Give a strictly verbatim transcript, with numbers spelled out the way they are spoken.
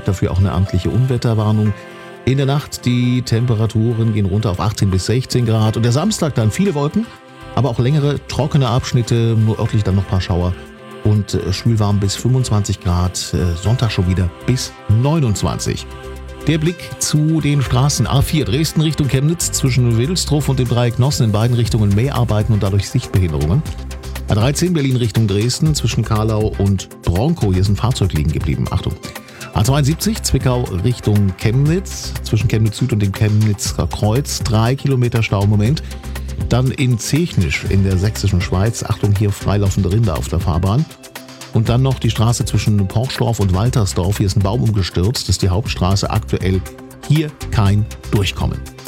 gibt dafür auch eine amtliche Unwetterwarnung. In der Nacht die Temperaturen gehen runter auf achtzehn bis sechzehn Grad. Und der Samstag dann viele Wolken, aber auch längere trockene Abschnitte, nur örtlich dann noch ein paar Schauer. Und äh, schwülwarm bis fünfundzwanzig Grad, äh, Sonntag schon wieder bis neunundzwanzig. Der Blick zu den Straßen. A vier Dresden Richtung Chemnitz zwischen Wedelsdorf und dem Dreieck Nossen, in beiden Richtungen Mäharbeiten und dadurch Sichtbehinderungen. A dreizehn Berlin Richtung Dresden zwischen Karlau und Bronkow, hier ist ein Fahrzeug liegen geblieben. Achtung. A zweiundsiebzig Zwickau Richtung Chemnitz zwischen Chemnitz Süd und dem Chemnitzer Kreuz, drei Kilometer Stau im Moment. Dann in Zechnisch in der sächsischen Schweiz, Achtung, hier freilaufende Rinder auf der Fahrbahn. Und dann noch die Straße zwischen Porchdorf und Waltersdorf, hier ist ein Baum umgestürzt, das ist die Hauptstraße, aktuell hier kein Durchkommen.